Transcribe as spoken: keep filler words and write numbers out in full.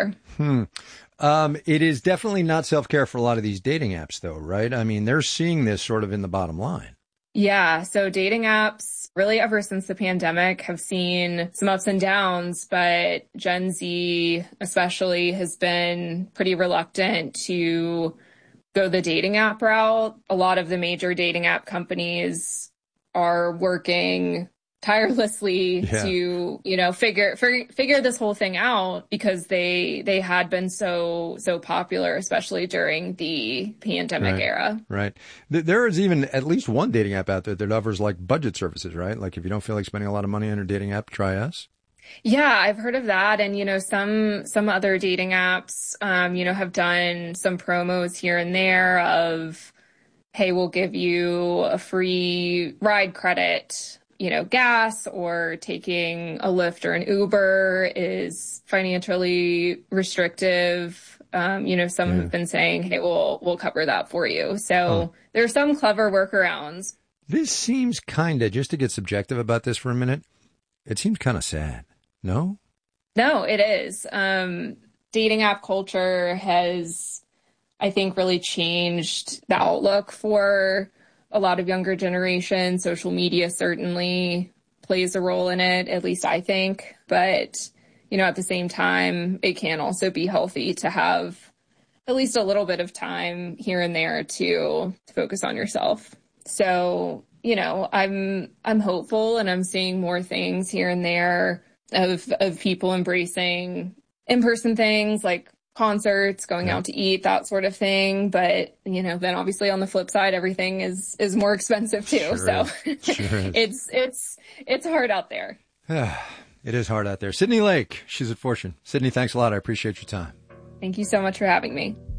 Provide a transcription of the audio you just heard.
self-care. Hmm. Um, it is definitely not self-care for a lot of these dating apps, though, right? I mean, they're seeing this sort of in the bottom line. Yeah. So dating apps, really ever since the pandemic, have seen some ups and downs, but Gen Z especially has been pretty reluctant to go the dating app route. A lot of the major dating app companies are working tirelessly Yeah. to, you know, figure, figure figure this whole thing out, because they they had been so so popular, especially during the pandemic Right. era. Right. Th- There is even at least one dating app out there that offers like budget services, right? Like if you don't feel like spending a lot of money on a dating app, try us. Yeah, I've heard of that. And, you know, some some other dating apps, um, you know, have done some promos here and there of, hey, we'll give you a free ride credit, you know, gas, or taking a Lyft or an Uber is financially restrictive. Um, you know, some Yeah. have been saying, hey, we'll we'll cover that for you. So Huh. there are some clever workarounds. This seems kind of, just to get subjective about this for a minute, it seems kind of sad. No? No, it is. Um, dating app culture has, I think, really changed the outlook for a lot of younger generation. Social media certainly plays a role in it, at least I think. But, you know, at the same time, it can also be healthy to have at least a little bit of time here and there to, to focus on yourself. So, you know, I'm I'm hopeful, and I'm seeing more things here and there of of people embracing in-person things like concerts, going Yeah. out to eat, that sort of thing. But, you know, then obviously on the flip side, everything is is more expensive too. Sure so is. Sure is. it's it's it's hard out there. It is hard out there. Sydney Lake, she's at Fortune. Sydney, thanks a lot. I appreciate your time. Thank you so much for having me.